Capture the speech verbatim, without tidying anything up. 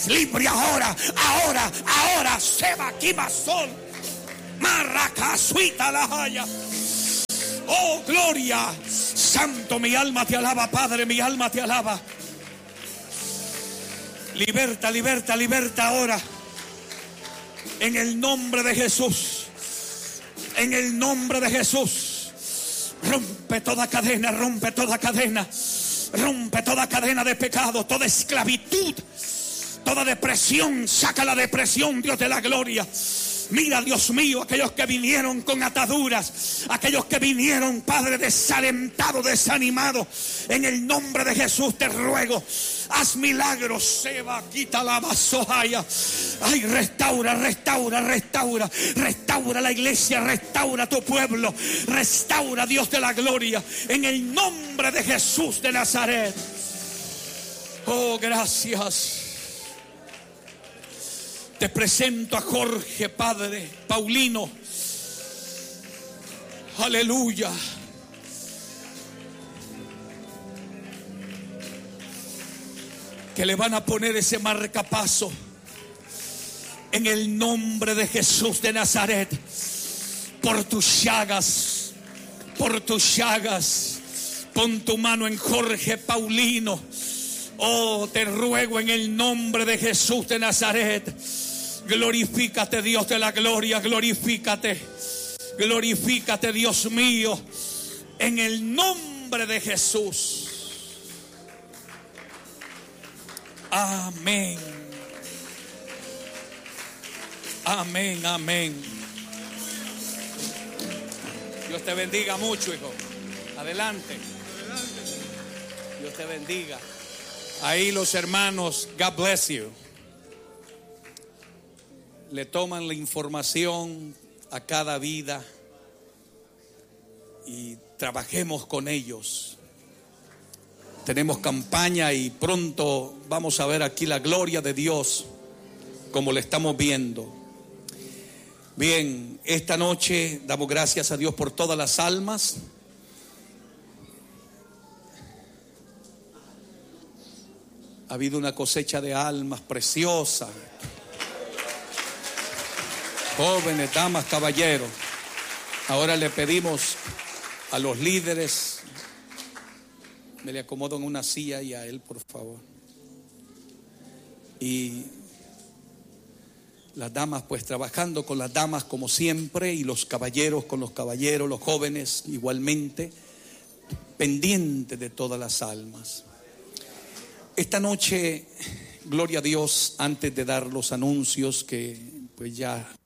libre ahora, ahora, ahora. Seba Kimasol, Marracasuita la haya. Oh, gloria. Santo, mi alma te alaba, Padre, mi alma te alaba. Liberta, liberta, liberta ahora. En el nombre de Jesús. En el nombre de Jesús. Rompe toda cadena, rompe toda cadena. Rompe toda cadena de pecado, toda esclavitud, toda depresión. Saca la depresión, Dios de la gloria. Mira, Dios mío, aquellos que vinieron con ataduras, aquellos que vinieron, Padre, desalentados, desanimados, en el nombre de Jesús te ruego, haz milagros. Seba, quita la vasohaya. Ay, restaura, restaura, restaura, restaura la iglesia, restaura tu pueblo, restaura, Dios de la gloria, en el nombre de Jesús de Nazaret. Oh, gracias. Te presento a Jorge, Padre, Paulino. Aleluya. Que le van a poner ese marcapaso en el nombre de Jesús de Nazaret. Por tus llagas, por tus llagas. Pon tu mano en Jorge Paulino. Oh, te ruego en el nombre de Jesús de Nazaret. Glorifícate, Dios de la gloria, glorifícate. Glorifícate, Dios mío, en el nombre de Jesús. Amén. Amén, amén. Dios te bendiga mucho, hijo. Adelante. Dios te bendiga. Ahí los hermanos, God bless you, le toman la información a cada vida y trabajemos con ellos. Tenemos campaña y pronto vamos a ver aquí la gloria de Dios como le estamos viendo. Bien, esta noche damos gracias a Dios por todas las almas. Ha habido una cosecha de almas preciosa. Jóvenes, damas, caballeros. Ahora le pedimos a los líderes, me le acomodo en una silla y a él, por favor. Y las damas, pues trabajando con las damas como siempre, y los caballeros con los caballeros, los jóvenes igualmente, pendientes de todas las almas. Esta noche, gloria a Dios, antes de dar los anuncios que pues ya